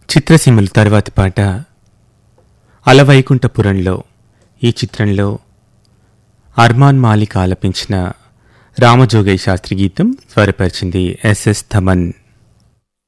చిత్రసీమలు తరువాతి పాట అలవైకుంఠపురంలో. ఈ చిత్రంలో అర్మాన్ మాలిక్ ఆలపించిన రామజోగయ్య శాస్త్రి గీతం స్వరపరిచింది ఎస్ఎస్ థమన్.